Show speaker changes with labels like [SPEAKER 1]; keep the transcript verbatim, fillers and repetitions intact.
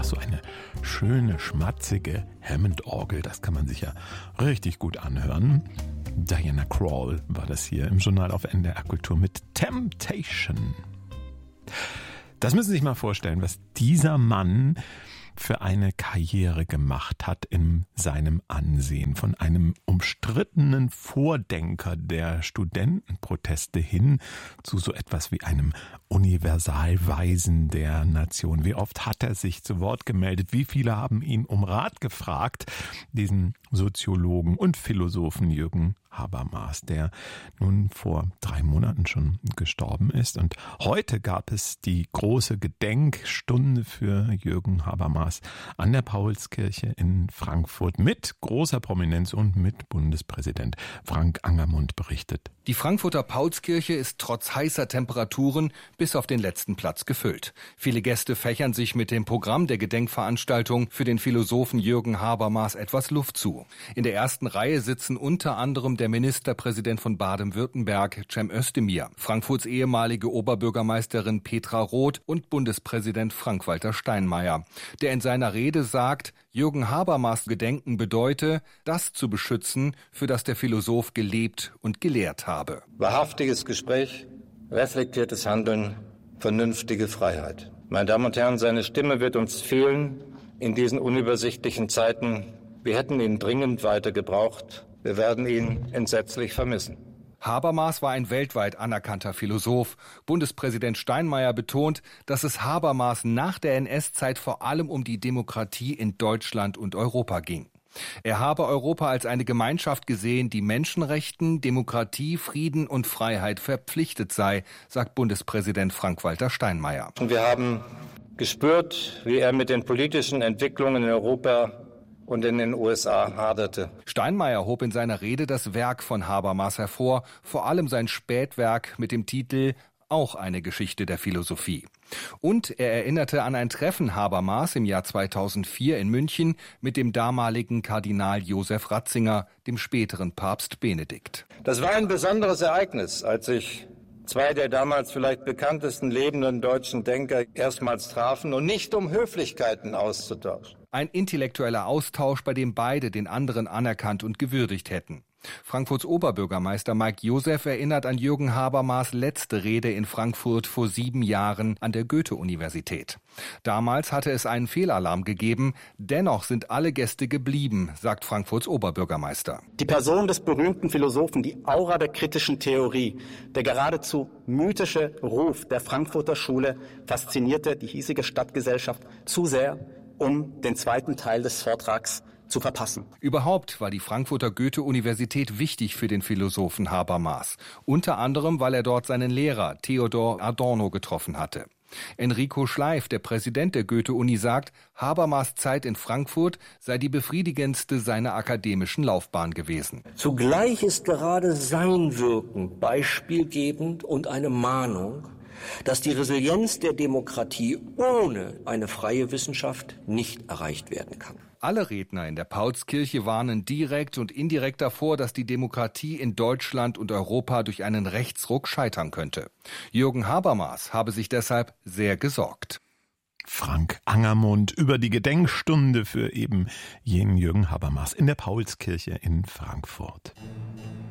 [SPEAKER 1] Ach, so eine schöne, schmatzige Hammond-Orgel, das kann man sich ja richtig gut anhören. Diana Krall war das hier im Journal auf N D R Kultur mit Temptation. Das müssen Sie sich mal vorstellen, was dieser Mann für eine Karriere gemacht hat in seinem Ansehen. Von einem umstrittenen Vordenker der Studentenproteste hin zu so etwas wie einem Universalweisen der Nation. Wie oft hat er sich zu Wort gemeldet? Wie viele haben ihn um Rat gefragt? Diesen Soziologen und Philosophen Jürgen Habermas, der nun vor drei Monaten schon gestorben ist. Und heute gab es die große Gedenkstunde für Jürgen Habermas an der Paulskirche in Frankfurt mit großer Prominenz und mit Bundespräsident Frank Angermund berichtet.
[SPEAKER 2] Die Frankfurter Paulskirche ist trotz heißer Temperaturen bis auf den letzten Platz gefüllt. Viele Gäste fächern sich mit dem Programm der Gedenkveranstaltung für den Philosophen Jürgen Habermas etwas Luft zu. In der ersten Reihe sitzen unter anderem der Ministerpräsident von Baden-Württemberg, Cem Özdemir, Frankfurts ehemalige Oberbürgermeisterin Petra Roth und Bundespräsident Frank-Walter Steinmeier, der in seiner Rede sagt, Jürgen Habermas Gedenken bedeute, das zu beschützen, für das der Philosoph gelebt und gelehrt habe.
[SPEAKER 3] Wahrhaftiges Gespräch, reflektiertes Handeln, vernünftige Freiheit. Meine Damen und Herren, seine Stimme wird uns fehlen in diesen unübersichtlichen Zeiten. Wir hätten ihn dringend weiter gebraucht. Wir werden ihn entsetzlich vermissen.
[SPEAKER 2] Habermas war ein weltweit anerkannter Philosoph. Bundespräsident Steinmeier betont, dass es Habermas nach der N S-Zeit vor allem um die Demokratie in Deutschland und Europa ging. Er habe Europa als eine Gemeinschaft gesehen, die Menschenrechten, Demokratie, Frieden und Freiheit verpflichtet sei, sagt Bundespräsident Frank-Walter Steinmeier.
[SPEAKER 3] Und wir haben gespürt, wie er mit den politischen Entwicklungen in Europa und in den U S A haderte.
[SPEAKER 2] Steinmeier hob in seiner Rede das Werk von Habermas hervor, vor allem sein Spätwerk mit dem Titel Auch eine Geschichte der Philosophie. Und er erinnerte an ein Treffen Habermas im Jahr zweitausendvier in München mit dem damaligen Kardinal Josef Ratzinger, dem späteren Papst Benedikt.
[SPEAKER 3] Das war ein besonderes Ereignis, als sich zwei der damals vielleicht bekanntesten lebenden deutschen Denker erstmals trafen und nicht um Höflichkeiten auszutauschen.
[SPEAKER 2] Ein intellektueller Austausch, bei dem beide den anderen anerkannt und gewürdigt hätten. Frankfurts Oberbürgermeister Mike Joseph erinnert an Jürgen Habermas' letzte Rede in Frankfurt vor sieben Jahren an der Goethe-Universität. Damals hatte es einen Fehlalarm gegeben, dennoch sind alle Gäste geblieben, sagt Frankfurts Oberbürgermeister.
[SPEAKER 4] Die Person des berühmten Philosophen, die Aura der kritischen Theorie, der geradezu mythische Ruf der Frankfurter Schule faszinierte die hiesige Stadtgesellschaft zu sehr, um den zweiten Teil des Vortrags zu verpassen.
[SPEAKER 2] Überhaupt war die Frankfurter Goethe-Universität wichtig für den Philosophen Habermas. Unter anderem, weil er dort seinen Lehrer Theodor Adorno getroffen hatte. Enrico Schleif, der Präsident der Goethe-Uni, sagt, Habermas' Zeit in Frankfurt sei die befriedigendste seiner akademischen Laufbahn gewesen.
[SPEAKER 5] Zugleich ist gerade sein Wirken beispielgebend und eine Mahnung, dass die Resilienz der Demokratie ohne eine freie Wissenschaft nicht erreicht werden kann.
[SPEAKER 2] Alle Redner in der Paulskirche warnen direkt und indirekt davor, dass die Demokratie in Deutschland und Europa durch einen Rechtsruck scheitern könnte. Jürgen Habermas habe sich deshalb sehr gesorgt.
[SPEAKER 1] Frank Angermund über die Gedenkstunde für eben jenen Jürgen Habermas in der Paulskirche in Frankfurt.